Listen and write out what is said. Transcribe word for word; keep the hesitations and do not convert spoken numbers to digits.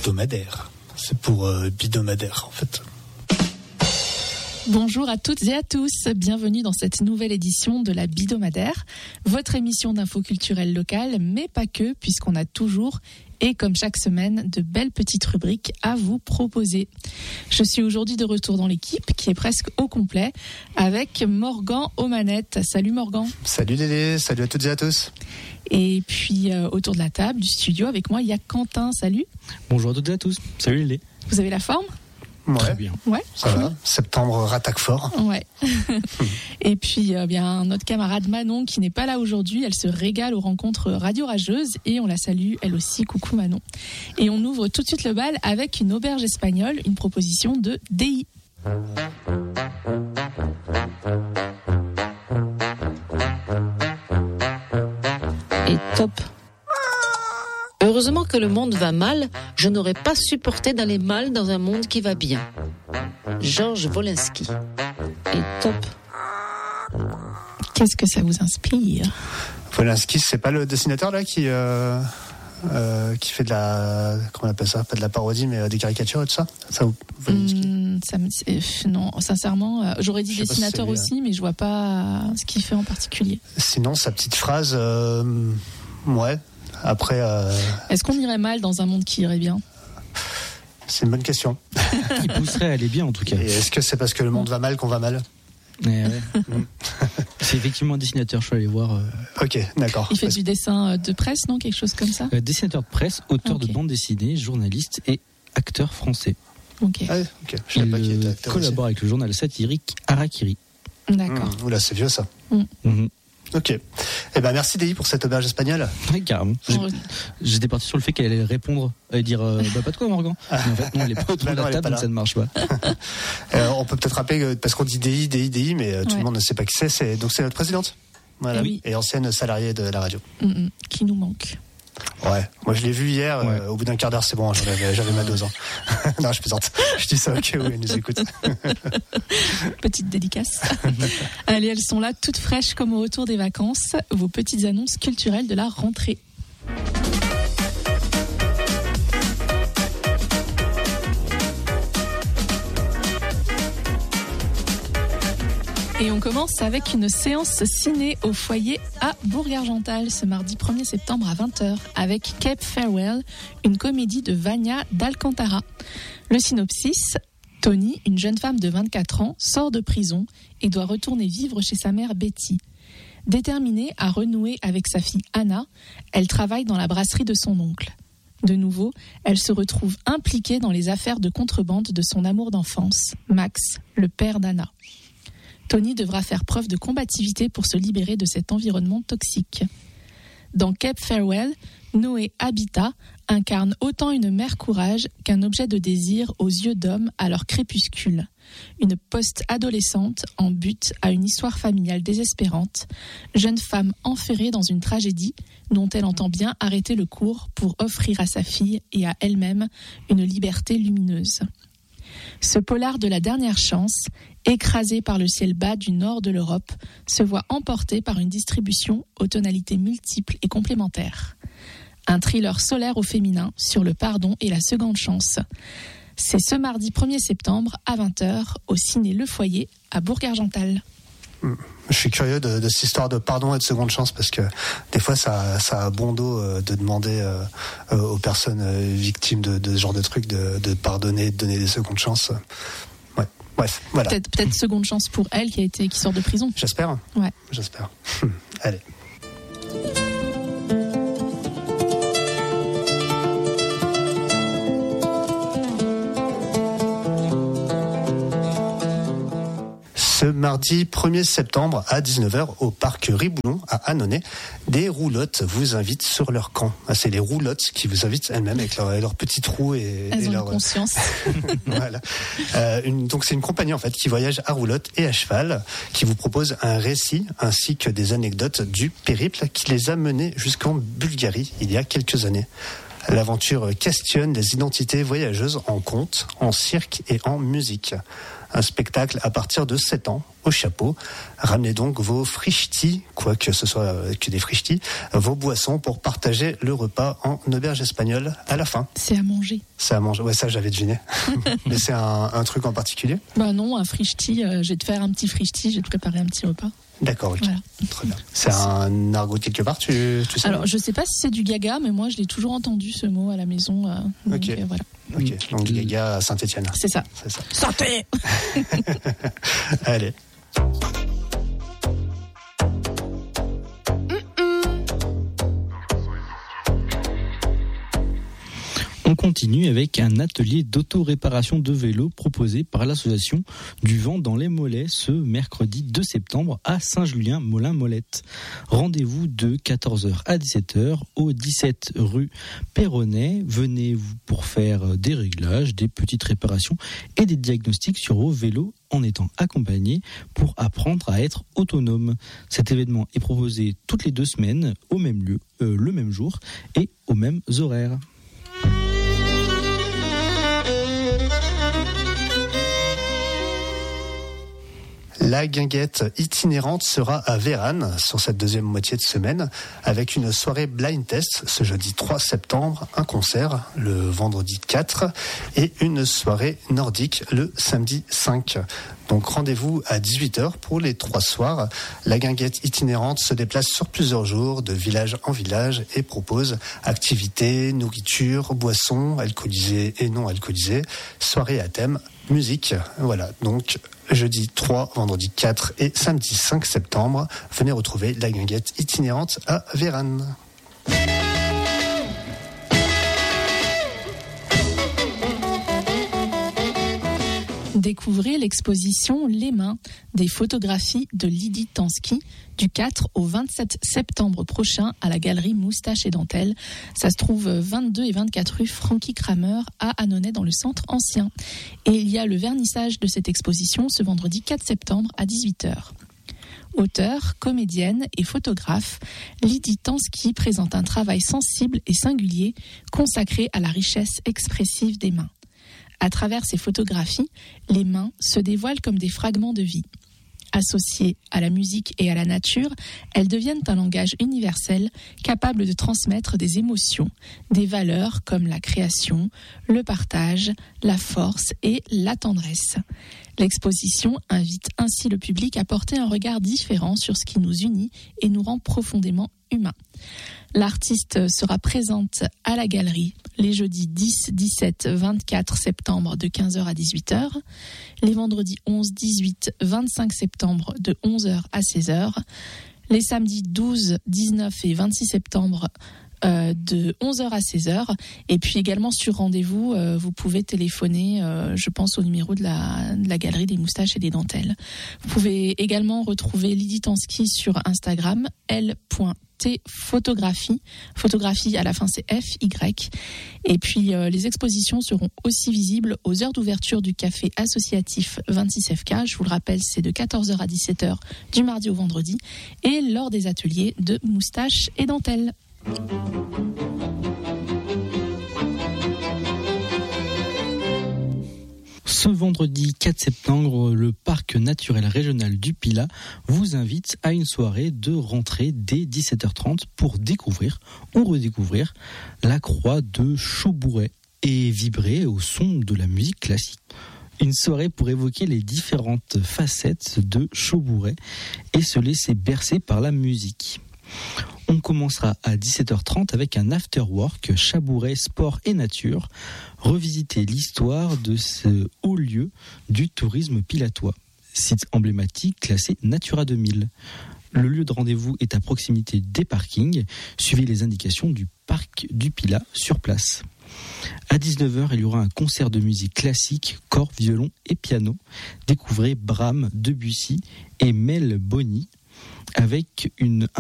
hebdomadaire. C'est pour euh, bidomadaire en fait. Bonjour à toutes et à tous, bienvenue dans cette nouvelle édition de la Bidomadaire, votre émission d'info culturelle locale, mais pas que, puisqu'on a toujours, et comme chaque semaine, de belles petites rubriques à vous proposer. Je suis aujourd'hui de retour dans l'équipe, qui est presque au complet, avec Morgan aux manettes. Salut Morgan. Salut Lélé, salut à toutes et à tous. Et puis euh, autour de la table du studio, avec moi, il y a Quentin. Salut. Bonjour à toutes et à tous. Salut Lélé. Vous avez la forme ? Ouais, très bien. Ouais, ça cool. va. Septembre rattaque fort. Ouais. Et puis, euh, bien, notre camarade Manon qui n'est pas là aujourd'hui, elle se régale aux rencontres radio rageuses et on la salue, elle aussi. Coucou Manon. Et on ouvre tout de suite le bal avec une auberge espagnole, une proposition de D I. Et top. Heureusement que le monde va mal, je n'aurais pas supporté d'aller mal dans un monde qui va bien. Georges Wolinski. Et top. Qu'est-ce que ça vous inspire ? Wolinski, c'est pas le dessinateur là qui euh, euh, qui fait de la, comment on appelle ça, pas de la parodie mais euh, des caricatures et tout ça. Ça Wolinski. Mmh, ça me, c'est, non, sincèrement, euh, j'aurais dit dessinateur si aussi, mais je vois pas ce qu'il fait en particulier. Sinon, sa petite phrase, euh, ouais. Après, euh... est-ce qu'on irait mal dans un monde qui irait bien ? C'est une bonne question. Qui pousserait à aller bien en tout cas. Et est-ce que c'est parce que le monde va mal qu'on va mal ? Eh ouais. C'est effectivement un dessinateur, je suis allé voir. Euh... Ok, d'accord. Il fait parce... du dessin de presse, non ? Quelque chose comme ça ? euh, Dessinateur de presse, auteur okay. de bande dessinée, journaliste et acteur français. Ok. Ah, ok. Je savais Il pas qu'il était acteur collabore aussi. avec le journal satirique Harakiri. D'accord. Mmh, oula, c'est vieux ça. Mmh. Mmh. Ok. Eh ben merci Déi pour cette auberge espagnole. Oui, carrément. J'ai, j'étais parti sur le fait qu'elle allait répondre et dire euh, bah, pas de quoi Morgan. Mais en fait non, elle est pas autour de la table donc ça ne marche pas. euh, on peut peut-être rappeler parce qu'on dit Déi, Déi, Déi, mais ouais. Tout le monde ne sait pas qui c'est. c'est donc c'est notre présidente. Voilà. Et, oui. Et ancienne salariée de la radio. Mmh, qui nous manque. Ouais, moi je l'ai vu hier, ouais. euh, au bout d'un quart d'heure c'est bon, j'avais, j'avais ma dose. Hein. Non, je plaisante. Je dis ça au cas où elle nous écoute. Petite dédicace. Allez, elles sont là, toutes fraîches comme au retour des vacances. Vos petites annonces culturelles de la rentrée. Et on commence avec une séance ciné au foyer à Bourg-Argental ce mardi premier septembre à vingt heures avec Cape Farewell, une comédie de Vania d'Alcantara. Le synopsis, Tony, une jeune femme de vingt-quatre ans, sort de prison et doit retourner vivre chez sa mère Betty. Déterminée à renouer avec sa fille Anna, elle travaille dans la brasserie de son oncle. De nouveau, elle se retrouve impliquée dans les affaires de contrebande de son amour d'enfance, Max, le père d'Anna. Tony devra faire preuve de combativité pour se libérer de cet environnement toxique. Dans Cape Farewell, Noé Habitat incarne autant une mère courage qu'un objet de désir aux yeux d'homme à leur crépuscule. Une post-adolescente en butte à une histoire familiale désespérante, jeune femme enferrée dans une tragédie dont elle entend bien arrêter le cours pour offrir à sa fille et à elle-même une liberté lumineuse. Ce polar de la dernière chance, écrasé par le ciel bas du nord de l'Europe, se voit emporté par une distribution aux tonalités multiples et complémentaires. Un thriller solaire au féminin sur le pardon et la seconde chance. C'est ce mardi premier septembre à vingt heures au ciné Le Foyer à Bourg-Argental. Je suis curieux de, de cette histoire de pardon et de seconde chance parce que des fois ça, ça a bon dos de demander euh, aux personnes victimes de, de ce genre de trucs de, de pardonner, de donner des secondes chances. Ouais. Bref, voilà. Peut-être, peut-être seconde chance pour elle qui a été qui sort de prison. J'espère. Ouais. J'espère. Allez. Ce mardi premier septembre à dix-neuf heures au parc Riboulon à Annonay, des roulottes vous invitent sur leur camp. Ah, c'est les roulottes qui vous invitent elles-mêmes avec leurs leur petits trous et, elles et ont leur conscience. Voilà. Euh, une, donc c'est une compagnie en fait qui voyage à roulotte et à cheval, qui vous propose un récit ainsi que des anecdotes du périple qui les a menés jusqu'en Bulgarie il y a quelques années. L'aventure questionne les identités voyageuses en conte, en cirque et en musique. Un spectacle à partir de sept ans, au chapeau. Ramenez donc vos frichtis, quoi que ce soit que des frichtis, vos boissons pour partager le repas en auberge espagnole à la fin. C'est à manger. C'est à manger, ouais, ça j'avais deviné. Mais c'est un, un truc en particulier? Bah non, un frichti, euh, je vais te faire un petit frichti, je vais te préparer un petit repas. D'accord, ok. Voilà. Très bien. C'est un argot de quelque part, tu, tu sais? Alors, je sais pas si c'est du gaga, mais moi, je l'ai toujours entendu, ce mot, à la maison. Euh, donc, ok. euh, voilà. Ok, donc gaga à Saint-Étienne. C'est ça. C'est ça. Santé. Allez. On continue avec un atelier d'auto-réparation de vélos proposé par l'association du Vent dans les Mollets ce mercredi deux septembre à Saint-Julien-Molin-Molette. Rendez-vous de quatorze heures à dix-sept heures au dix-sept rue Perronnet. Venez pour faire des réglages, des petites réparations et des diagnostics sur vos vélos en étant accompagné pour apprendre à être autonome. Cet événement est proposé toutes les deux semaines au même lieu, euh, le même jour et aux mêmes horaires. La guinguette itinérante sera à Vérane sur cette deuxième moitié de semaine avec une soirée blind test ce jeudi trois septembre, un concert le vendredi quatre et une soirée nordique le samedi cinq. Donc rendez-vous à dix-huit heures pour les trois soirs. La guinguette itinérante se déplace sur plusieurs jours de village en village et propose activités, nourriture, boissons, alcoolisées et non alcoolisées, soirées à thème, musique. Voilà, donc jeudi trois, vendredi quatre et samedi cinq septembre, venez retrouver la guinguette itinérante à Vérane. Découvrez l'exposition Les Mains, des photographies de Lydie Tansky du quatre au vingt-sept septembre prochain à la galerie Moustache et Dentelle. Ça se trouve vingt-deux et vingt-quatre rue Francky Kramer à Annonay dans le centre ancien. Et il y a le vernissage de cette exposition ce vendredi quatre septembre à dix-huit heures. Auteure, comédienne et photographe, Lydie Tansky présente un travail sensible et singulier consacré à la richesse expressive des mains. À travers ces photographies, les mains se dévoilent comme des fragments de vie. Associées à la musique et à la nature, elles deviennent un langage universel capable de transmettre des émotions, des valeurs comme la création, le partage, la force et la tendresse. L'exposition invite ainsi le public à porter un regard différent sur ce qui nous unit et nous rend profondément humains. L'artiste sera présente à la galerie les jeudis dix, dix-sept, vingt-quatre septembre de quinze heures à dix-huit heures, les vendredis onze, dix-huit, vingt-cinq septembre de onze heures à seize heures, les samedis douze, dix-neuf et vingt-six septembre euh, de onze heures à seize heures, et puis également sur rendez-vous, euh, vous pouvez téléphoner, euh, je pense au numéro de la, de la galerie des Moustaches et des Dentelles. Vous pouvez également retrouver Lydie Tansky sur Instagram, l point t photographie, photographie à la fin c'est F Y, et puis euh, les expositions seront aussi visibles aux heures d'ouverture du café associatif vingt-six F K, je vous le rappelle c'est de quatorze heures à dix-sept heures du mardi au vendredi, et lors des ateliers de Moustaches et Dentelles. Ce vendredi quatre septembre, le parc naturel régional du Pilat vous invite à une soirée de rentrée dès dix-sept heures trente pour découvrir ou redécouvrir la croix de Chaubouret et vibrer au son de la musique classique. Une soirée pour évoquer les différentes facettes de Chaubouret et se laisser bercer par la musique. On commencera à dix-sept heures trente avec un after-work Chaubouret sport et nature, revisiter l'histoire de ce haut lieu du tourisme pilatois, site emblématique classé Natura deux mille. Le lieu de rendez-vous est à proximité des parkings, suivez les indications du parc du Pilat sur place. À dix-neuf heures, il y aura un concert de musique classique, cor, violon et piano. Découvrez Brahms, Debussy et Mel Bonny avec une